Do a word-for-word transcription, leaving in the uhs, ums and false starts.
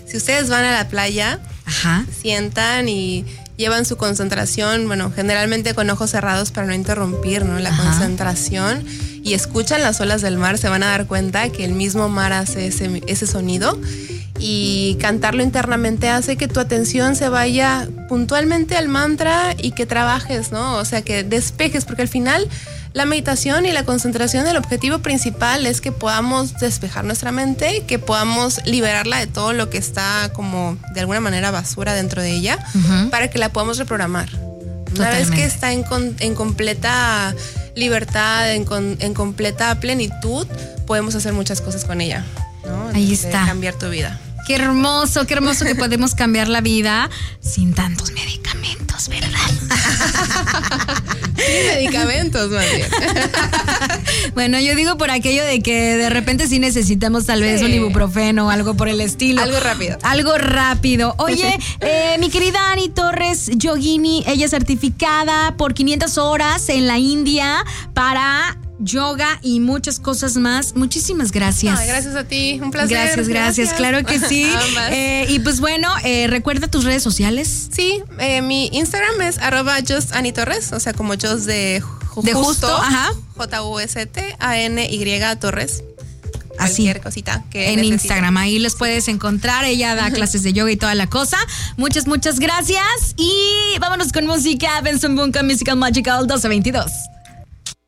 si ustedes van a la playa, Ajá. sientan y llevan su concentración, bueno, generalmente con ojos cerrados para no interrumpir, ¿no? La Ajá. concentración, y escuchan las olas del mar, se van a dar cuenta que el mismo mar hace ese, ese sonido, y cantarlo internamente hace que tu atención se vaya puntualmente al mantra y que trabajes, ¿no? O sea, que despejes, porque al final la meditación y la concentración, el objetivo principal es que podamos despejar nuestra mente, que podamos liberarla de todo lo que está como de alguna manera basura dentro de ella, uh-huh. para que la podamos reprogramar. Totalmente. Una vez que está en, con, en completa libertad, en, con, en completa plenitud, podemos hacer muchas cosas con ella, ¿no? Ahí está. Cambiar tu vida. Qué hermoso, qué hermoso que podemos cambiar la vida sin tantos medicamentos, ¿verdad? Sin medicamentos, más bien. Bueno, yo digo por aquello de que de repente sí necesitamos tal vez sí. un ibuprofeno o algo por el estilo. Algo rápido. Algo rápido. Oye, eh, mi querida Ani Torres Yogini, ella es certificada por quinientas horas en la India para yoga y muchas cosas más. Muchísimas gracias. Ay, gracias a ti, un placer. Gracias, gracias, gracias. Claro que sí. eh, y pues bueno, eh, recuerda tus redes sociales. Sí, eh, mi Instagram es arroba just Ani Torres, o sea, como just de, ju- de justo, justo, ajá. J U S T A N Y Torres. Así, cualquier cosita que en necesiten. Instagram, ahí los puedes encontrar. Ella da clases de yoga y toda la cosa. Muchas, muchas gracias. Y vámonos con música. Benson Boom con Musical Magical doce veintidós.